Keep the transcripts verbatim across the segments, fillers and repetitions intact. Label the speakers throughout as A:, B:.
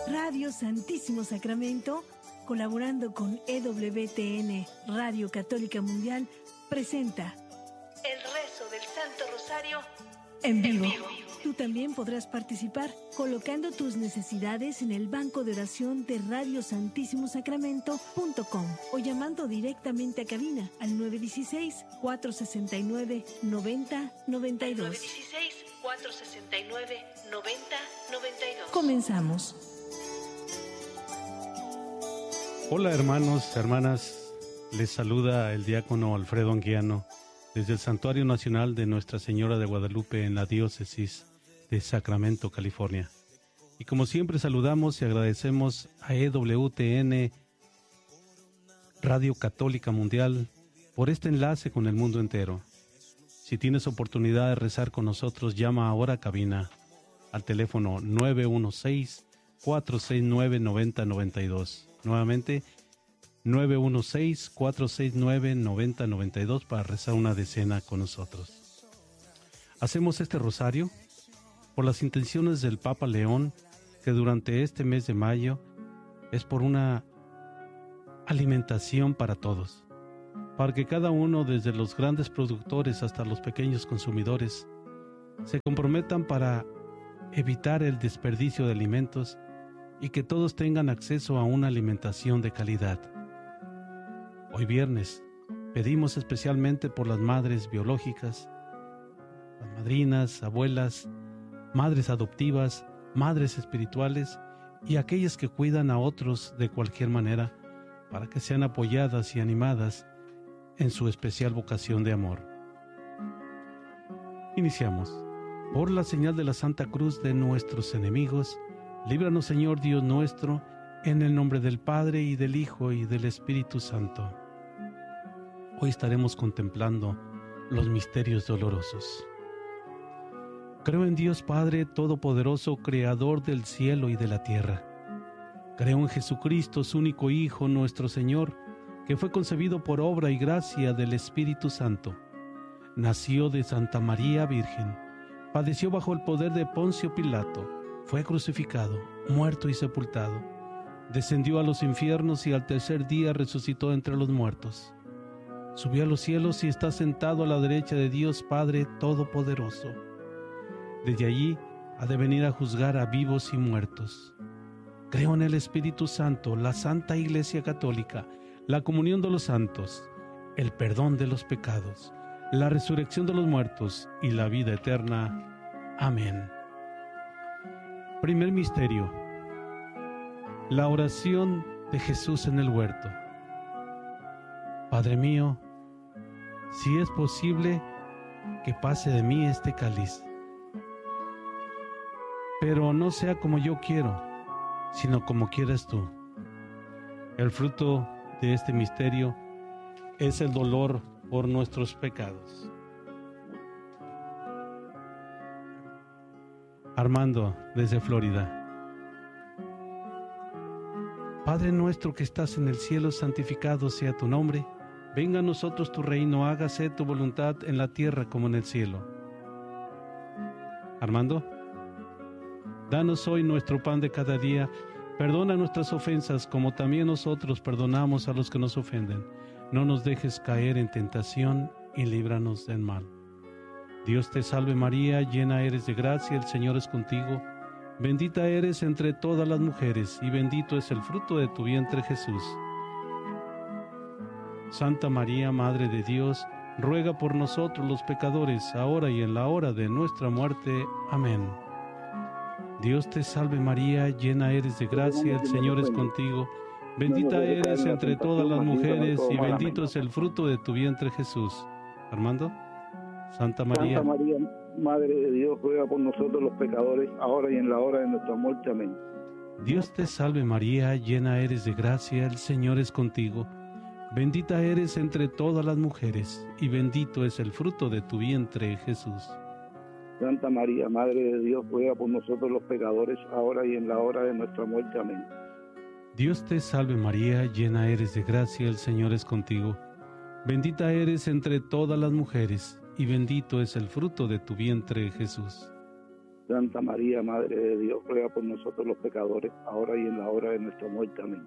A: Radio Santísimo Sacramento, colaborando con E W T N, Radio Católica Mundial, presenta el rezo del Santo Rosario en vivo. En vivo. Tú también podrás participar colocando tus necesidades en el banco de oración de radio santísimo sacramento punto com o llamando directamente a cabina al nueve uno seis, cuatro seis nueve, nueve cero nueve dos. nueve uno seis, cuatro seis nueve, nueve cero nueve dos. Comenzamos.
B: Hola hermanos, hermanas, les saluda el diácono Alfredo Anguiano desde el Santuario Nacional de Nuestra Señora de Guadalupe en la diócesis de Sacramento, California. Y como siempre saludamos y agradecemos a E W T N Radio Católica Mundial por este enlace con el mundo entero. Si tienes oportunidad de rezar con nosotros, llama ahora a cabina al teléfono nueve uno seis, cuatro seis nueve, nueve cero nueve dos. Nuevamente, nueve uno seis, cuatro seis nueve, nueve cero nueve dos para rezar una decena con nosotros. Hacemos este rosario por las intenciones del Papa León, que durante este mes de mayo es por una alimentación para todos, para que cada uno, desde los grandes productores hasta los pequeños consumidores, se comprometan para evitar el desperdicio de alimentos y que todos tengan acceso a una alimentación de calidad. Hoy viernes pedimos especialmente por las madres biológicas, las madrinas, abuelas, madres adoptivas, madres espirituales y aquellas que cuidan a otros de cualquier manera para que sean apoyadas y animadas en su especial vocación de amor. Iniciamos. Por la señal de la Santa Cruz de nuestros enemigos, líbranos, Señor Dios nuestro, en el nombre del Padre y del Hijo y del Espíritu Santo. Hoy estaremos contemplando los misterios dolorosos. Creo en Dios Padre Todopoderoso, Creador del cielo y de la tierra. Creo en Jesucristo, su único Hijo, nuestro Señor, que fue concebido por obra y gracia del Espíritu Santo. Nació de Santa María Virgen, padeció bajo el poder de Poncio Pilato, fue crucificado, muerto y sepultado. Descendió a los infiernos y al tercer día resucitó entre los muertos. Subió a los cielos y está sentado a la derecha de Dios Padre Todopoderoso. Desde allí ha de venir a juzgar a vivos y muertos. Creo en el Espíritu Santo, la Santa Iglesia Católica, la comunión de los santos, el perdón de los pecados, la resurrección de los muertos y la vida eterna. Amén. Primer misterio: la oración de Jesús en el huerto. Padre mío, si es posible, que pase de mí este cáliz, pero no sea como yo quiero, sino como quieras tú. El fruto de este misterio es el dolor por nuestros pecados. Armando, desde Florida. Padre nuestro que estás en el cielo, santificado sea tu nombre. Venga a nosotros tu reino, hágase tu voluntad en la tierra como en el cielo. Armando, danos hoy nuestro pan de cada día. Perdona nuestras ofensas como también nosotros perdonamos a los que nos ofenden. No nos dejes caer en tentación y líbranos del mal. Dios te salve María, llena eres de gracia, el Señor es contigo. Bendita eres entre todas las mujeres y bendito es el fruto de tu vientre Jesús. Santa María, Madre de Dios, ruega por nosotros los pecadores, ahora y en la hora de nuestra muerte. Amén. Dios te salve María, llena eres de gracia, el Señor es contigo. Bendita eres entre todas las mujeres y bendito es el fruto de tu vientre Jesús. Armando. Santa María,
C: Santa María, Madre de Dios, ruega por nosotros los pecadores, ahora y en la hora de nuestra muerte. Amén.
B: Dios te salve María, llena eres de gracia, el Señor es contigo. Bendita eres entre todas las mujeres, y bendito es el fruto de tu vientre, Jesús.
C: Santa María, Madre de Dios, ruega por nosotros los pecadores, ahora y en la hora de nuestra muerte. Amén.
B: Dios te salve María, llena eres de gracia, el Señor es contigo. Bendita eres entre todas las mujeres, y bendito es el fruto de tu vientre, Jesús.
C: Santa María, Madre de Dios, ruega por nosotros los pecadores, ahora y en la hora de nuestra muerte. Amén.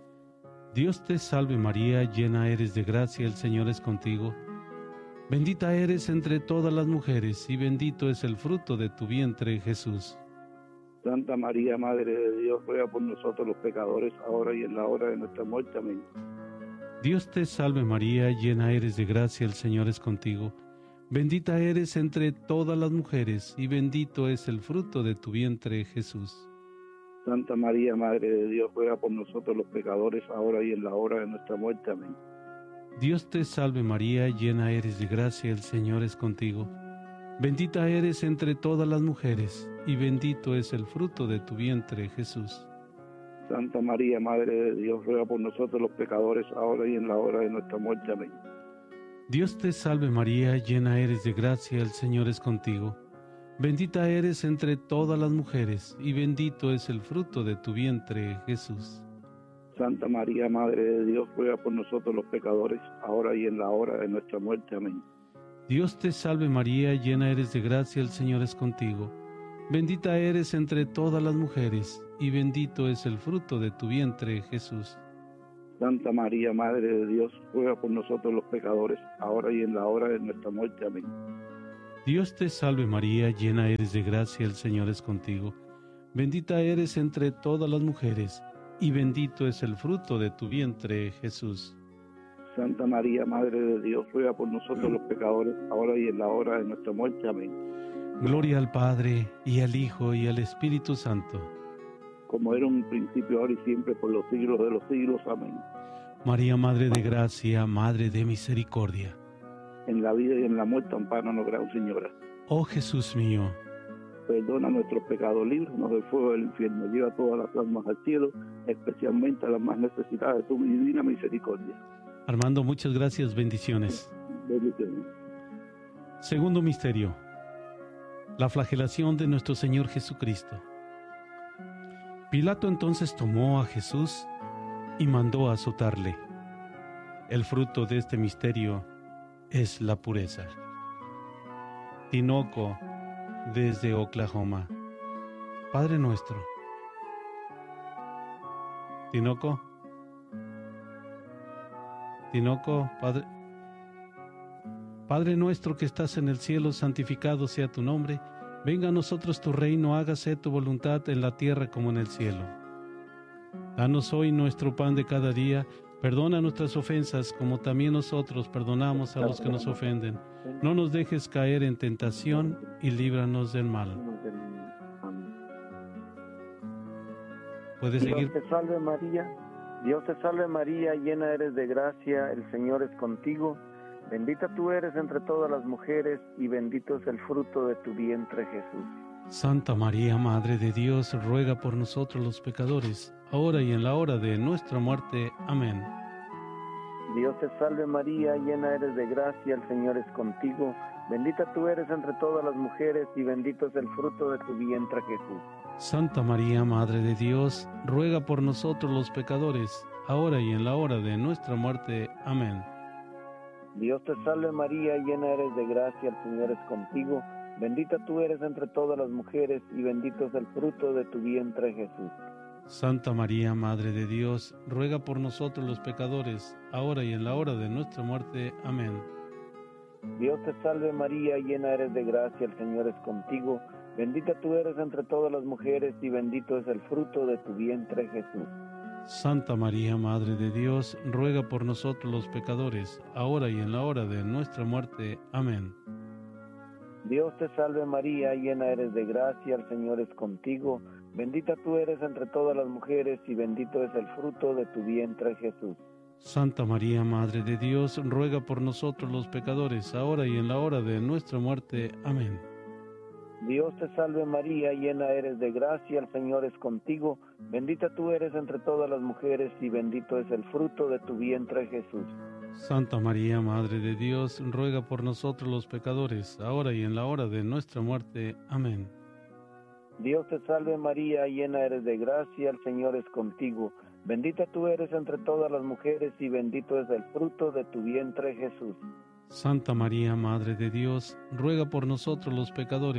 B: Dios te salve María, llena eres de gracia, el Señor es contigo. Bendita eres entre todas las mujeres, y bendito es el fruto de tu vientre, Jesús.
C: Santa María, Madre de Dios, ruega por nosotros los pecadores, ahora y en la hora de nuestra muerte. Amén.
B: Dios te salve María, llena eres de gracia, el Señor es contigo. Bendita eres entre todas las mujeres, y bendito es el fruto de tu vientre, Jesús.
C: Santa María, Madre de Dios, ruega por nosotros los pecadores, ahora y en la hora de nuestra muerte. Amén.
B: Dios te salve María, llena eres de gracia, el Señor es contigo. Bendita eres entre todas las mujeres, y bendito es el fruto de tu vientre, Jesús.
C: Santa María, Madre de Dios, ruega por nosotros los pecadores, ahora y en la hora de nuestra muerte. Amén.
B: Dios te salve María, llena eres de gracia, el Señor es contigo. Bendita eres entre todas las mujeres, y bendito es el fruto de tu vientre, Jesús.
C: Santa María, Madre de Dios, ruega por nosotros los pecadores, ahora y en la hora de nuestra muerte. Amén.
B: Dios te salve María, llena eres de gracia, el Señor es contigo. Bendita eres entre todas las mujeres, y bendito es el fruto de tu vientre, Jesús.
C: Santa María, Madre de Dios, ruega por nosotros los pecadores, ahora y en la hora de nuestra muerte. Amén.
B: Dios te salve María, llena eres de gracia, el Señor es contigo. Bendita eres entre todas las mujeres, y bendito es el fruto de tu vientre, Jesús.
C: Santa María, Madre de Dios, ruega por nosotros los pecadores, ahora y en la hora de nuestra muerte. Amén.
B: Gloria al Padre, y al Hijo, y al Espíritu Santo.
C: Como era en un principio, ahora y siempre, por los siglos de los siglos. Amén.
B: María, Madre de gracia, Madre de misericordia.
C: En la vida y en la muerte, ampáranos, Gran Señora.
B: Oh Jesús mío,
C: perdona nuestros pecados, líbranos del fuego del infierno, lleva todas las almas al cielo, especialmente a las más necesitadas de tu divina misericordia.
B: Armando, muchas gracias, bendiciones.
C: Bendiciones.
B: Segundo misterio, la flagelación de nuestro Señor Jesucristo. Pilato entonces tomó a Jesús y mandó azotarle. El fruto de este misterio es la pureza. Tinoco, desde Oklahoma. Padre nuestro. Tinoco. Tinoco, Padre. Padre nuestro que estás en el cielo, santificado sea tu nombre. Venga a nosotros tu reino, hágase tu voluntad en la tierra como en el cielo. Danos hoy nuestro pan de cada día. Perdona nuestras ofensas, como también nosotros perdonamos a los que nos ofenden. No nos dejes caer en tentación y líbranos del mal. ¿Puedes seguir?
D: Dios te salve María, Dios te salve María, llena eres de gracia, el Señor es contigo. Bendita tú eres entre todas las mujeres, y bendito es el fruto de tu vientre, Jesús.
B: Santa María, Madre de Dios, ruega por nosotros los pecadores, ahora y en la hora de nuestra muerte. Amén.
D: Dios te salve María, llena eres de gracia, el Señor es contigo. Bendita tú eres entre todas las mujeres, y bendito es el fruto de tu vientre, Jesús.
B: Santa María, Madre de Dios, ruega por nosotros los pecadores, ahora y en la hora de nuestra muerte. Amén.
D: Dios te salve María, llena eres de gracia, el Señor es contigo. Bendita tú eres entre todas las mujeres, y bendito es el fruto de tu vientre, Jesús.
B: Santa María, Madre de Dios, ruega por nosotros los pecadores, ahora y en la hora de nuestra muerte. Amén.
D: Dios te salve María, llena eres de gracia, el Señor es contigo. Bendita tú eres entre todas las mujeres, y bendito es el fruto de tu vientre, Jesús.
B: Santa María, Madre de Dios, ruega por nosotros los pecadores, ahora y en la hora de nuestra muerte. Amén.
D: Dios te salve María, llena eres de gracia, el Señor es contigo. Bendita tú eres entre todas las mujeres, y bendito es el fruto de tu vientre, Jesús.
B: Santa María, Madre de Dios, ruega por nosotros los pecadores, ahora y en la hora de nuestra muerte. Amén.
D: Dios te salve María, llena eres de gracia, el Señor es contigo. Bendita tú eres entre todas las mujeres, y bendito es el fruto de tu vientre, Jesús.
B: Santa María, Madre de Dios, ruega por nosotros los pecadores, ahora y en la hora de nuestra muerte. Amén.
D: Dios te salve María, llena eres de gracia, el Señor es contigo. Bendita tú eres entre todas las mujeres, y bendito es el fruto de tu vientre, Jesús.
B: Santa María, Madre de Dios, ruega por nosotros los pecadores,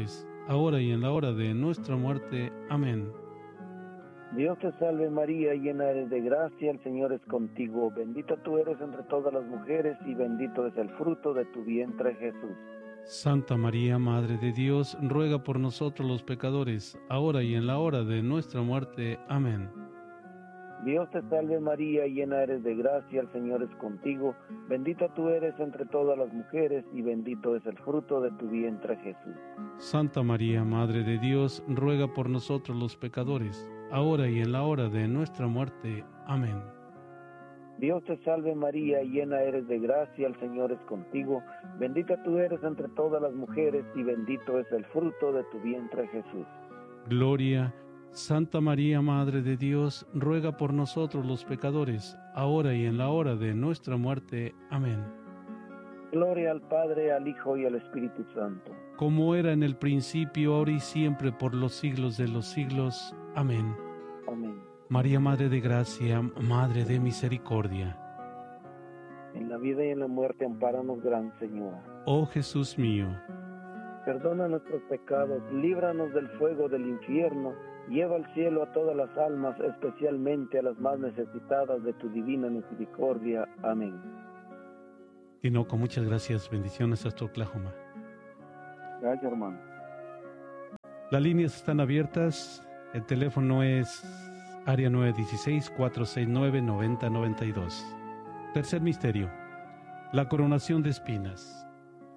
B: ahora y en la hora de nuestra muerte. Amén.
D: Dios te salve María, llena eres de gracia, el Señor es contigo. Bendita tú eres entre todas las mujeres y bendito es el fruto de tu vientre, Jesús.
B: Santa María, Madre de Dios, ruega por nosotros los pecadores, ahora y en la hora de nuestra muerte. Amén.
D: Dios te salve María, llena eres de gracia, el Señor es contigo. Bendita tú eres entre todas las mujeres y bendito es el fruto de tu vientre, Jesús.
B: Santa María, Madre de Dios, ruega por nosotros los pecadores, ahora y en la hora de nuestra muerte. Amén.
D: Dios te salve María, llena eres de gracia, el Señor es contigo. Bendita tú eres entre todas las mujeres y bendito es el fruto de tu vientre, Jesús.
B: Gloria. Santa María, Madre de Dios, ruega por nosotros los pecadores, ahora y en la hora de nuestra muerte. Amén.
D: Gloria al Padre, al Hijo y al Espíritu Santo.
B: Como era en el principio, ahora y siempre, por los siglos de los siglos. Amén.
D: Amén.
B: María, Madre de Gracia, Madre de Misericordia.
D: En la vida y en la muerte, ampáranos, Gran Señora.
B: Oh Jesús mío,
D: perdona nuestros pecados, líbranos del fuego del infierno, lleva al cielo a todas las almas, especialmente a las más necesitadas de tu divina misericordia. Amén.
B: Tinoco, muchas gracias. Bendiciones hasta Oklahoma.
C: Gracias, hermano.
B: Las líneas están abiertas. El teléfono es área nueve uno seis, cuatro seis nueve, nueve cero nueve dos. Tercer misterio, la coronación de espinas.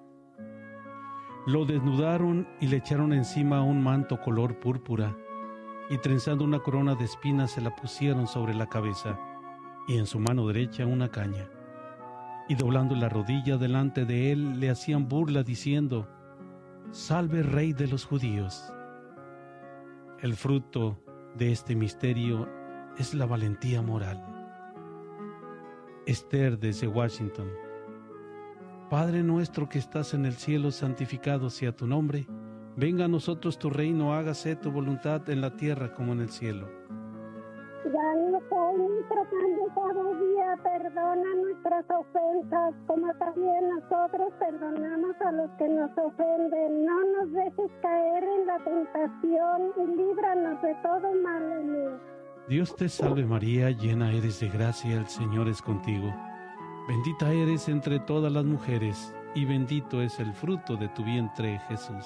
B: Lo desnudaron y le echaron encima un manto color púrpura, y trenzando una corona de espinas se la pusieron sobre la cabeza, y en su mano derecha una caña. Y doblando la rodilla delante de él le hacían burla diciendo: Salve, Rey de los judíos. El fruto de este misterio es la valentía moral. Esther, desde Washington. Padre nuestro que estás en el cielo, santificado sea tu nombre. Venga a nosotros tu reino, hágase tu voluntad en la tierra como en el cielo.
E: Danos hoy nuestro pan de cada día, perdona nuestras ofensas, como también nosotros perdonamos a los que nos ofenden. No nos dejes caer en la tentación y líbranos de todo mal. Amén.
B: Dios te salve María, llena eres de gracia, el Señor es contigo. Bendita eres entre todas las mujeres, y bendito es el fruto de tu vientre, Jesús.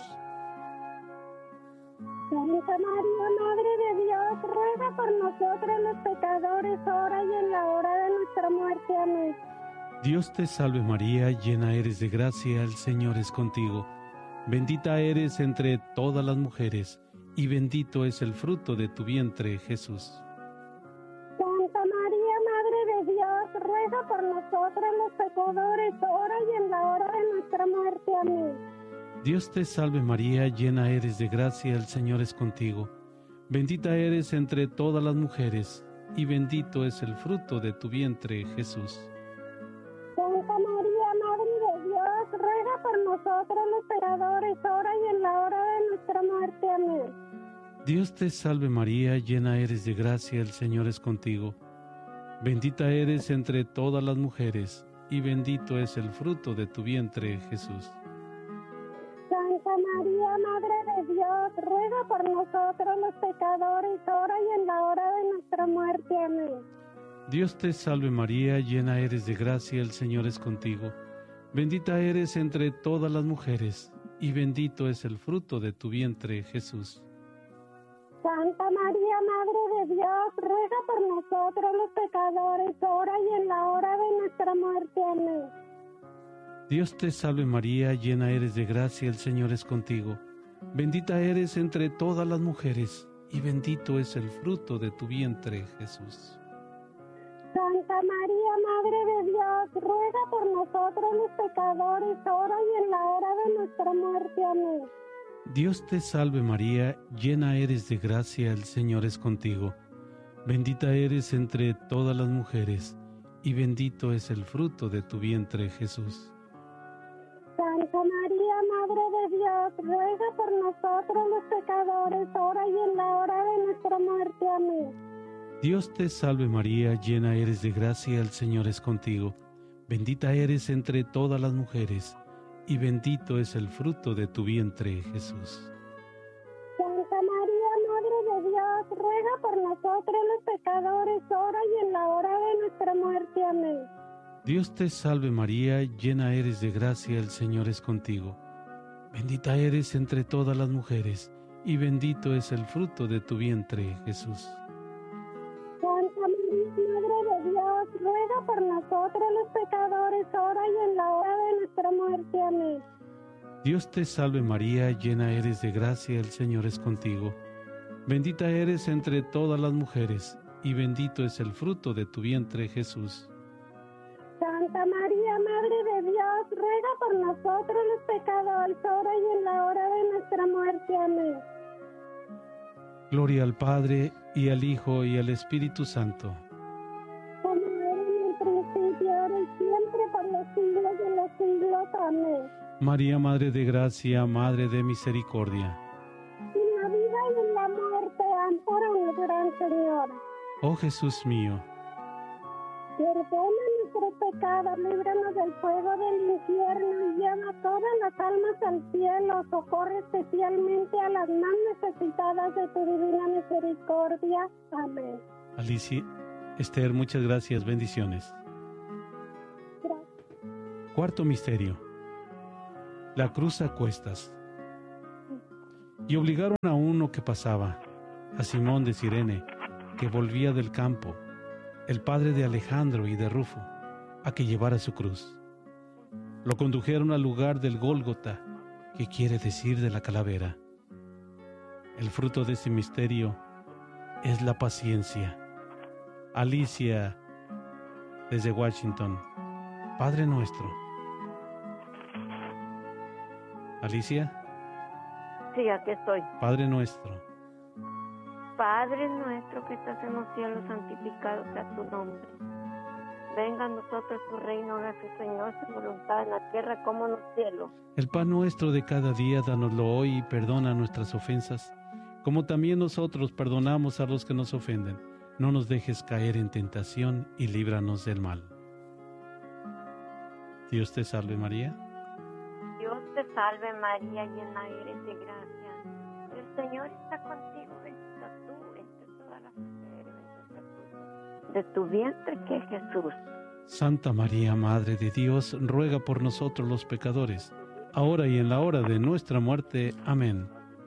E: Santa María, Madre de Dios, ruega por nosotros los pecadores, ahora y en la hora de nuestra muerte. Amén.
B: Dios te salve María, llena eres de gracia, el Señor es contigo. Bendita eres entre todas las mujeres, y bendito es el fruto de tu vientre, Jesús.
E: Santa María, Madre de Dios, ruega por nosotros los pecadores, ahora y en la hora de nuestra muerte. Amén.
B: Dios te salve María, llena eres de gracia, el Señor es contigo. Bendita eres entre todas las mujeres, y bendito es el fruto de tu vientre, Jesús.
E: Santa María, Madre de Dios, ruega por nosotros los pecadores, ahora y en la hora de nuestra muerte. Amén.
B: Dios te salve María, llena eres de gracia, el Señor es contigo. Bendita eres entre todas las mujeres, y bendito es el fruto de tu vientre, Jesús.
E: Santa María, Madre de Dios, ruega por nosotros los pecadores, ahora y en la hora de nuestra muerte. Amén.
B: Dios te salve María, llena eres de gracia, el Señor es contigo. Bendita eres entre todas las mujeres, y bendito es el fruto de tu vientre, Jesús.
E: Santa María, Madre de Dios, ruega por nosotros los pecadores, ahora y en la hora de nuestra muerte. Amén.
B: Dios te salve María, llena eres de gracia, el Señor es contigo. Bendita eres entre todas las mujeres, y bendito es el fruto de tu vientre, Jesús.
E: Santa María, Madre de Dios, ruega por nosotros los pecadores, ahora y en la hora de nuestra muerte. Amén.
B: Dios te salve María, llena eres de gracia, el Señor es contigo. Bendita eres entre todas las mujeres, y bendito es el fruto de tu vientre, Jesús.
E: Santa María, Madre de Dios, ruega por nosotros los pecadores, ahora y en la hora de nuestra muerte. Amén.
B: Dios te salve María, llena eres de gracia, el Señor es contigo. Bendita eres entre todas las mujeres, y bendito es el fruto de tu vientre, Jesús.
E: pecadores, ahora y en la hora de nuestra muerte. Amén.
B: Dios te salve María, llena eres de gracia, el Señor es contigo. Bendita eres entre todas las mujeres, y bendito es el fruto de tu vientre, Jesús.
E: Santa María, Madre de Dios, ruega por nosotros los pecadores, ahora y en la hora de nuestra muerte. Amén.
B: Dios te salve María, llena eres de gracia, el Señor es contigo. Bendita eres entre todas las mujeres, y bendito es el fruto de tu vientre, Jesús.
E: Santa María, Madre de Dios, ruega por nosotros los pecadores, ahora y en la hora de nuestra muerte. Amén.
B: Gloria al Padre, y al Hijo, y al Espíritu Santo.
E: Como era en el principio, ahora y siempre, por los siglos de los siglos. Amén.
B: María, Madre de Gracia, Madre de Misericordia.
E: En la vida y en la muerte, ampáranos, Gran Señora.
B: Oh Jesús mío,
E: Perdona nuestros pecados, líbranos del fuego del infierno y lleva todas las almas al cielo. Socorre especialmente a las más necesitadas de tu divina misericordia. Amén.
B: Alicia, Esther, muchas gracias, bendiciones.
E: Gracias.
B: Cuarto misterio. La cruz a cuestas. Y obligaron a uno que pasaba, a Simón de Cirene, que volvía del campo, el padre de Alejandro y de Rufo, a que llevara su cruz. Lo condujeron al lugar del Gólgota, que quiere decir de la calavera. El fruto de este misterio es la paciencia. Alicia, desde Washington. Padre nuestro. Alicia.
F: Sí, aquí estoy.
B: Padre nuestro.
F: Padre nuestro que estás en los cielos, santificado sea tu nombre. Venga a nosotros tu reino, hágase Señor su voluntad en la tierra como en los cielos.
B: El pan nuestro de cada día, dánoslo hoy y perdona nuestras ofensas, como también nosotros perdonamos a los que nos ofenden. No nos dejes caer en tentación y líbranos del mal. Dios te salve María.
F: Dios te salve María, llena eres de gracia. El Señor está contigo, bendita tú entre todas las mujeres, bendito el fruto de tu vientre que es Jesús.
B: Santa María, Madre de Dios, ruega por nosotros los pecadores, ahora y en la hora de nuestra muerte. Amén.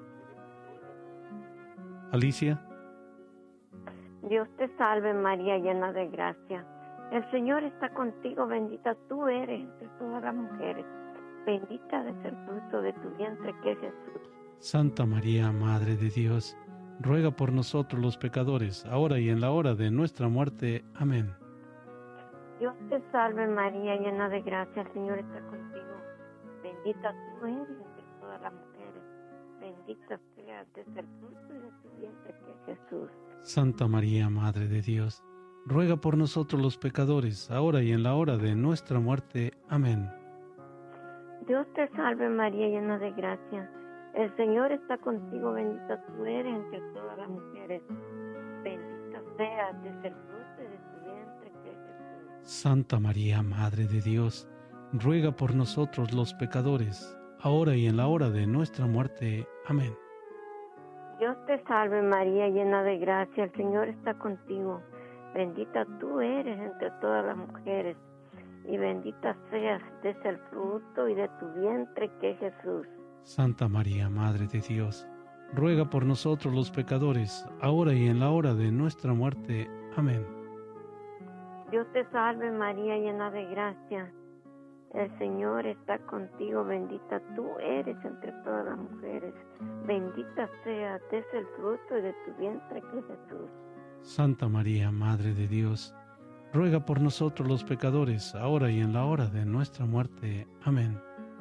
B: Alicia.
F: Dios te salve María, llena de gracia. El Señor está contigo, bendita tú eres entre todas las mujeres. Bendita es el fruto de tu vientre que es Jesús.
B: Santa María, Madre de Dios, ruega por nosotros los pecadores, ahora y en la hora de nuestra muerte. Amén.
F: Dios te salve María, llena de gracia, el Señor está contigo. Bendita tú eres entre todas las mujeres. Bendita sea desde el fruto de tu vientre que es Jesús.
B: Santa María, Madre de Dios, ruega por nosotros los pecadores, ahora y en la hora de nuestra muerte. Amén.
F: Dios te salve María, llena de gracia. El Señor está contigo, bendita tú eres entre todas las mujeres. Bendita sea desde el fruto de tu vientre que es Jesús.
B: Santa María, Madre de Dios, ruega por nosotros los pecadores, ahora y en la hora de nuestra muerte. Amén.
F: Dios te salve María, llena de gracia, el Señor está contigo. Bendita tú eres entre todas las mujeres, y bendita seas desde el fruto y de tu vientre que es Jesús.
B: Santa María, Madre de Dios, ruega por nosotros los pecadores, ahora y en la hora de nuestra muerte. Amén.
F: Dios te salve María, llena de gracia, el Señor está contigo, bendita tú eres entre todas las mujeres, bendita sea desde el fruto de tu vientre que es Jesús.
B: Santa María, Madre de Dios, ruega por nosotros los pecadores, ahora y en la hora de nuestra muerte. Amén.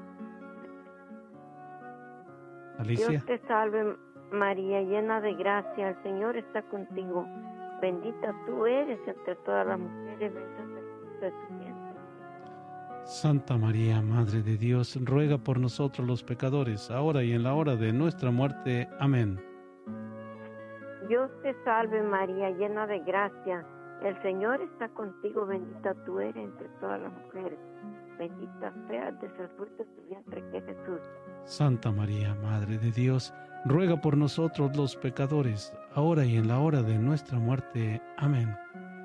B: Alicia.
F: Dios te salve María, llena de gracia, el Señor está contigo, bendita tú eres entre todas las mujeres, bendita es el fruto de tu vientre.
B: Santa María, Madre de Dios, ruega por nosotros los pecadores, ahora y en la hora de nuestra muerte. Amén.
F: Dios te salve María, llena de gracia, el Señor está contigo, bendita tú eres entre todas las mujeres, bendita sea desde el fruto de tu vientre que es Jesús.
B: Santa María, Madre de Dios, ruega por nosotros los pecadores, ahora y en la hora de nuestra muerte. Amén.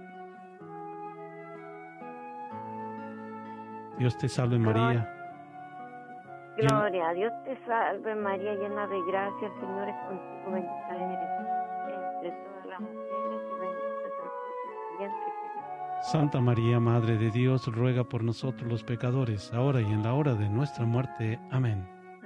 B: Dios te salve María.
F: Gloria a Dios te salve María, llena de gracia, el Señor es contigo, bendita eres entre todas las mujeres y bendito es el fruto de tu vientre, Jesús.
B: Santa María, Madre de Dios, ruega por nosotros los pecadores, ahora y en la hora de nuestra muerte. Amén.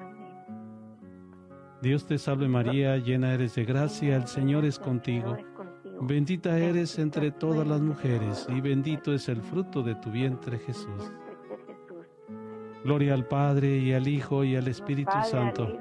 B: Dios te salve María, llena eres de gracia, el Señor es contigo. Bendita eres entre todas las mujeres y bendito es el fruto de tu vientre, Jesús. Gloria al Padre y al Hijo y al Espíritu Santo,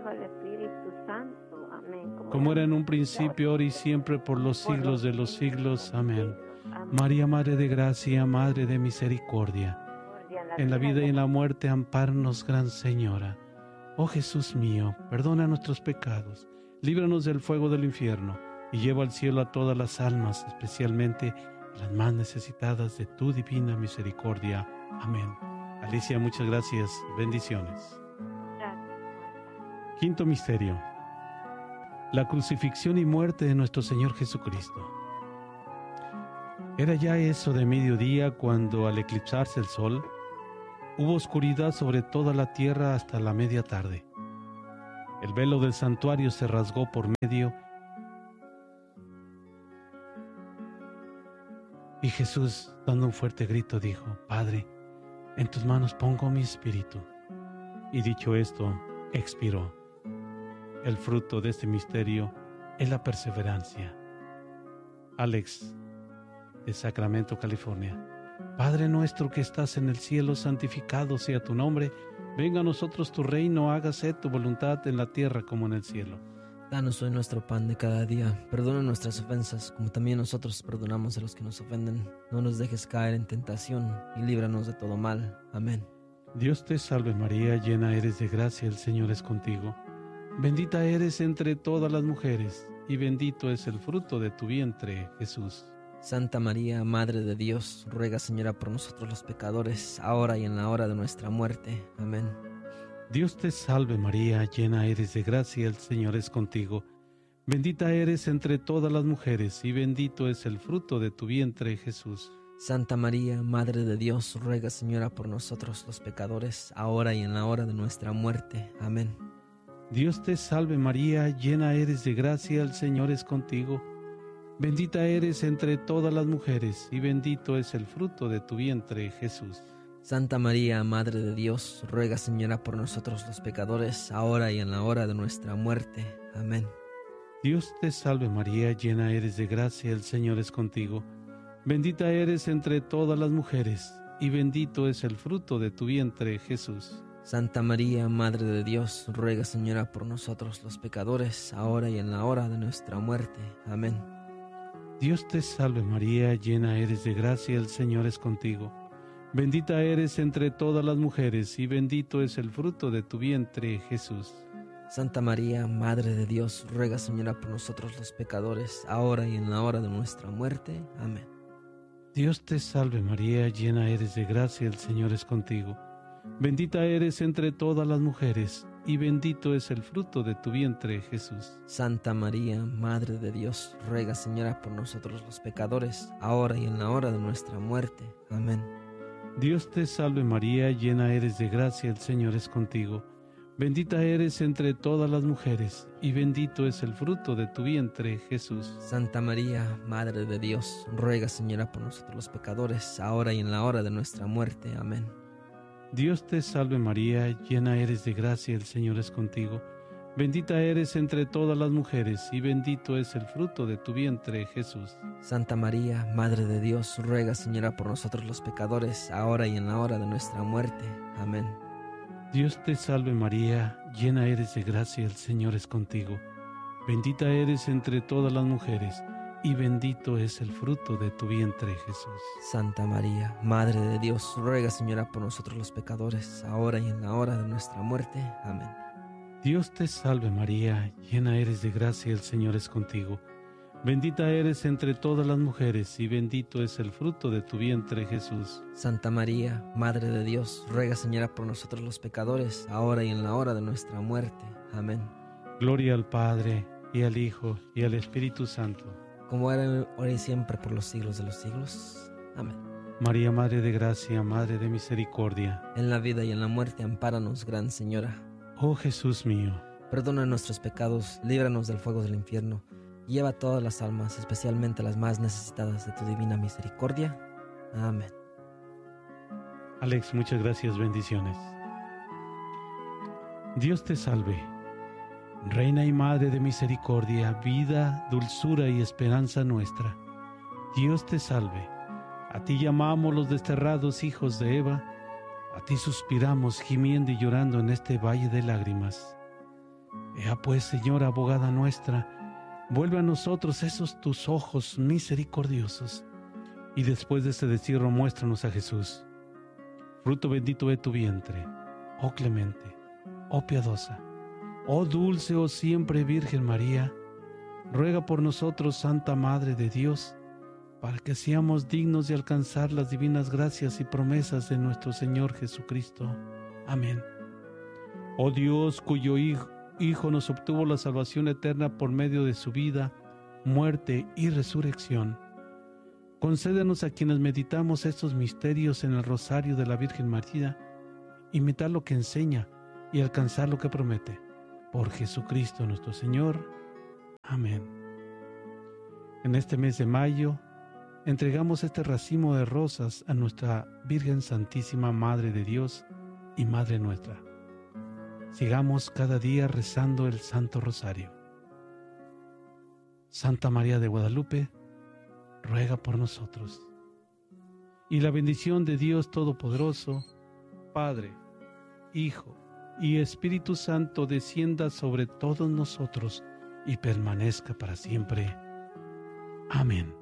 B: como era en un principio, ahora y siempre, por los siglos de los siglos. Amén. María, Madre de gracia, Madre de misericordia, en la vida y en la muerte, ampáranos, Gran Señora. Oh Jesús mío, perdona nuestros pecados, líbranos del fuego del infierno, y lleva al cielo a todas las almas, especialmente a las más necesitadas de tu divina misericordia. Amén. Alicia, muchas gracias. Bendiciones. Quinto misterio: la crucifixión y muerte de nuestro Señor Jesucristo. Era ya eso de mediodía cuando, al eclipsarse el sol, hubo oscuridad sobre toda la tierra hasta la media tarde. El velo del santuario se rasgó por medio y Jesús, dando un fuerte grito, dijo: Padre, en tus manos pongo mi espíritu. Y dicho esto, expiró. El fruto de este misterio es la perseverancia. Alex, de Sacramento, California. Padre nuestro que estás en el cielo, santificado sea tu nombre. Venga a nosotros tu reino, hágase tu voluntad en la tierra como en el cielo.
G: Danos hoy nuestro pan de cada día. Perdona nuestras ofensas, como también nosotros perdonamos a los que nos ofenden. No nos dejes caer en tentación y líbranos de todo mal. Amén.
B: Dios te salve María, llena eres de gracia, el Señor es contigo. Bendita eres entre todas las mujeres, y bendito es el fruto de tu vientre, Jesús.
G: Santa María, Madre de Dios, ruega, Señora, por nosotros los pecadores, ahora y en la hora de nuestra muerte. Amén.
B: Dios te salve María, llena eres de gracia, el Señor es contigo. Bendita eres entre todas las mujeres, y bendito es el fruto de tu vientre, Jesús.
G: Santa María, Madre de Dios, ruega, Señora, por nosotros los pecadores, ahora y en la hora de nuestra muerte. Amén.
B: Dios te salve María, llena eres de gracia, el Señor es contigo. Bendita eres entre todas las mujeres, y bendito es el fruto de tu vientre, Jesús.
G: Santa María, Madre de Dios, ruega, Señora, por nosotros los pecadores, ahora y en la hora de nuestra muerte. Amén.
B: Dios te salve María, llena eres de gracia, el Señor es contigo. Bendita eres entre todas las mujeres, y bendito es el fruto de tu vientre, Jesús.
G: Santa María, Madre de Dios, ruega, Señora, por nosotros los pecadores, ahora y en la hora de nuestra muerte. Amén.
B: Dios te salve María, llena eres de gracia, el Señor es contigo. Bendita eres entre todas las mujeres, y bendito es el fruto de tu vientre, Jesús.
G: Santa María, Madre de Dios, ruega, Señora, por nosotros los pecadores, ahora y en la hora de nuestra muerte. Amén.
B: Dios te salve María, llena eres de gracia, el Señor es contigo. Bendita eres entre todas las mujeres, y bendito es el fruto de tu vientre, Jesús.
G: Santa María, Madre de Dios, ruega, Señora, por nosotros los pecadores, ahora y en la hora de nuestra muerte. Amén.
B: Dios te salve María, llena eres de gracia, el Señor es contigo. Bendita eres entre todas las mujeres, y bendito es el fruto de tu vientre, Jesús.
G: Santa María, Madre de Dios, ruega, Señora, por nosotros los pecadores, ahora y en la hora de nuestra muerte. Amén.
B: Dios te salve María, llena eres de gracia, el Señor es contigo. Bendita eres entre todas las mujeres, y bendito es el fruto de tu vientre, Jesús.
G: Santa María, Madre de Dios, ruega, Señora, por nosotros los pecadores, ahora y en la hora de nuestra muerte. Amén.
B: Dios te salve María, llena eres de gracia, el Señor es contigo. Bendita eres entre todas las mujeres, y bendito es el fruto de tu vientre, Jesús.
G: Santa María, Madre de Dios, ruega, Señora, por nosotros los pecadores, ahora y en la hora de nuestra muerte. Amén.
B: Dios te salve María, llena eres de gracia, el Señor es contigo. Bendita eres entre todas las mujeres, y bendito es el fruto de tu vientre, Jesús.
G: Santa María, Madre de Dios, ruega, Señora, por nosotros los pecadores, ahora y en la hora de nuestra muerte. Amén.
B: Gloria al Padre, y al Hijo, y al Espíritu Santo.
G: Como era ahora y siempre, por los siglos de los siglos. Amén.
B: María, Madre de Gracia, Madre de Misericordia.
G: En la vida y en la muerte, ampáranos, Gran Señora.
B: Oh Jesús mío,
G: perdona nuestros pecados, líbranos del fuego del infierno, lleva todas las almas, especialmente las más necesitadas de tu divina misericordia. Amén.
B: Alex, muchas gracias, bendiciones. Dios te salve, Reina y Madre de Misericordia, vida, dulzura y esperanza nuestra. Dios te salve, a ti llamamos los desterrados hijos de Eva, a ti suspiramos gimiendo y llorando en este valle de lágrimas. Ea pues, Señora, abogada nuestra, vuelve a nosotros esos tus ojos misericordiosos, y después de este destierro muéstranos a Jesús, fruto bendito de tu vientre, oh clemente, oh piadosa, oh dulce, oh siempre Virgen María, ruega por nosotros, Santa Madre de Dios, para que seamos dignos de alcanzar las divinas gracias y promesas de nuestro Señor Jesucristo. Amén. Oh Dios, cuyo Hijo, Hijo nos obtuvo la salvación eterna por medio de su vida, muerte y resurrección, concédenos a quienes meditamos estos misterios en el rosario de la Virgen María, imitar lo que enseña y alcanzar lo que promete. Por Jesucristo nuestro Señor. Amén. En este mes de mayo, entregamos este racimo de rosas a nuestra Virgen Santísima, Madre de Dios y Madre nuestra. Sigamos cada día rezando el Santo Rosario. Santa María de Guadalupe, ruega por nosotros. Y la bendición de Dios Todopoderoso, Padre, Hijo y Espíritu Santo descienda sobre todos nosotros y permanezca para siempre. Amén.